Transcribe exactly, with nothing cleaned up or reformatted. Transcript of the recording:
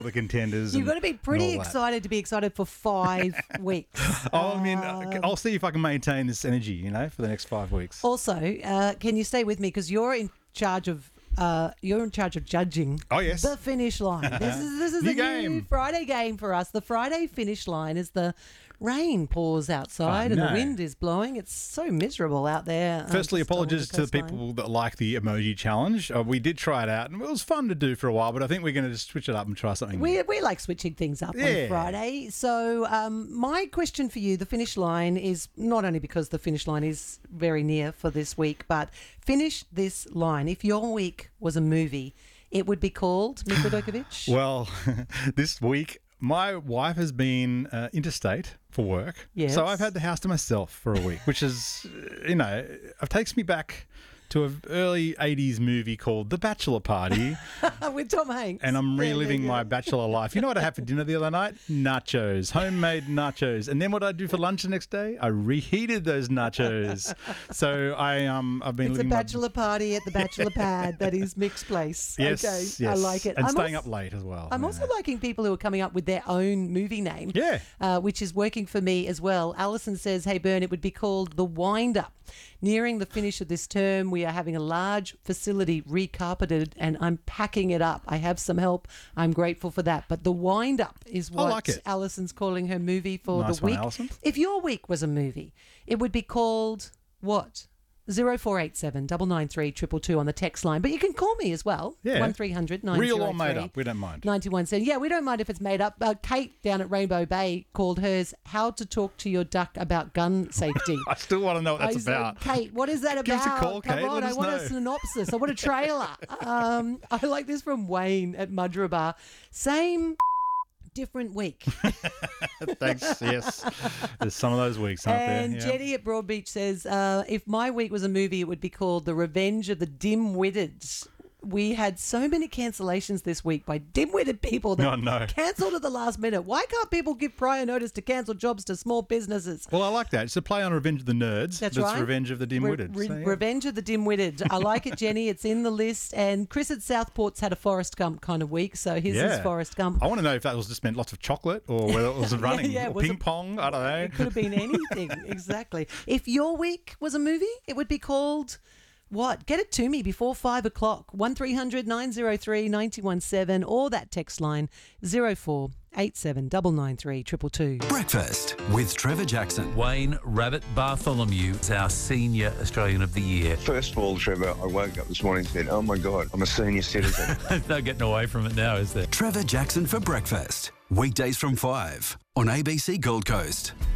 the contenders. You've and, got to be pretty and all that. excited to be excited for five weeks. Oh, I mean, Uh, I'll see if I can maintain this energy, you know, for the next five weeks. Also, uh, can you stay with me because you're in charge of uh, you're in charge of judging. Oh, yes. The finish line. This is this is New a new game. Friday game for us. The Friday finish line is the rain pours outside Oh, and no. the wind is blowing. It's so miserable out there. um, Firstly, just along apologies to the coastline. people that like the emoji challenge. Uh, we did try it out, and it was fun to do for a while, but I think we're going to just switch it up and try something new. We, we like switching things up Yeah. on Friday. So um, my question for you, the finish line, is not only because the finish line is very near for this week, but finish this line. If your week was a movie, it would be called, Mick Radokovic? Well, this week, my wife has been uh, interstate for work. Yes. So I've had the house to myself for a week, which is, uh, you know, it takes me back to an early eighties movie called The Bachelor Party, With Tom Hanks. and I'm Yeah, reliving yeah, my yeah. bachelor life. You know what I had for dinner the other night? Nachos, homemade nachos. And then what I do for lunch the next day? I reheated those nachos. So I, um, I've been It's a living my- bachelor party at the bachelor pad. That is Mick's place. Yes, okay, yes. I like it. And I'm staying also, up late as well. I'm you also know. liking people who are coming up with their own movie name. Yeah. Uh, which is working for me as well. Alison says, hey, Bern, it would be called The Wind Up. Nearing the finish of this term, we are having a large facility recarpeted and I'm packing it up. I have some help. I'm grateful for that. But The Wind Up is I what like it. Alison's calling her movie for Nice the one, week. Alison. If your week was a movie, it would be called what? zero four eight seven nine nine three two two two on the text line. But you can call me as well. Yeah. one three hundred nine oh three Real or made up, we don't mind. ninety-one cent. Yeah, we don't mind if it's made up. Uh, Kate down at Rainbow Bay called hers How to Talk to Your Duck About Gun Safety. I still want to know what that's I said, about. Kate, what is that about? Give us a call, Come Kate. on, Let I us want know. a synopsis. I want a trailer. um, I like this from Wayne at Mudgeeraba. Same, different week. Thanks. Yes. There's some of those weeks, aren't And there? Yeah. Jenny at Broadbeach says, uh, if my week was a movie, it would be called The Revenge of the Dim-Witted. We had so many cancellations this week by dim-witted people that Oh, no. cancelled at the last minute. Why can't people give prior notice to cancel jobs to small businesses? Well, I like that. It's a play on Revenge of the Nerds. That's right. Revenge of the Dim-Witted. Re- So, re- yeah. Revenge of the Dim-Witted. I like it, Jenny. It's in the list. And Chris at Southport's had a Forrest Gump kind of week, so his is Yeah. Forrest Gump. I want to know if that was just meant lots of chocolate or whether it was running yeah, or was ping it- pong. I don't know. It could have been anything. Exactly. If your week was a movie, it would be called what? Get it to me before five o'clock. one three hundred nine oh three nine one seven or that text line zero four eight seven nine nine three two two two. Breakfast with Trevor Jackson. Wayne Rabbit Bartholomew is our Senior Australian of the Year. First of all, Trevor, I woke up this morning and said, oh my God, I'm a senior citizen. There's no getting away from it now, is there? Trevor Jackson for breakfast. Weekdays from five on A B C Gold Coast.